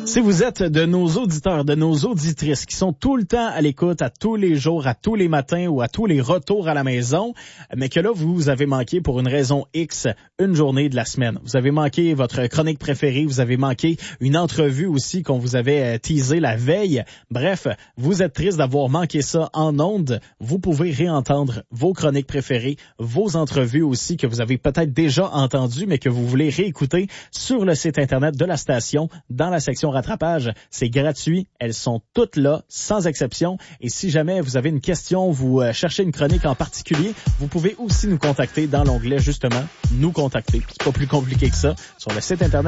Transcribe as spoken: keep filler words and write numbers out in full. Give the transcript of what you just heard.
Si vous êtes de nos auditeurs, de nos auditrices qui sont tout le temps à l'écoute, à tous les jours, à tous les matins ou à tous les retours à la maison, mais que là, vous avez manqué pour une raison X une journée de la semaine. Vous avez manqué votre chronique préférée, vous avez manqué une entrevue aussi qu'on vous avait teasé la veille. Bref, vous êtes triste d'avoir manqué ça en ondes. Vous pouvez réentendre vos chroniques préférées, vos entrevues aussi que vous avez peut-être déjà entendues, mais que vous voulez réécouter sur le site Internet de la station, dans la section rattrapage. C'est gratuit. Elles sont toutes là, sans exception. Et si jamais vous avez une question, vous euh, cherchez une chronique en particulier, vous pouvez aussi nous contacter dans l'onglet, justement, nous contacter. C'est pas plus compliqué que ça. Sur le site Internet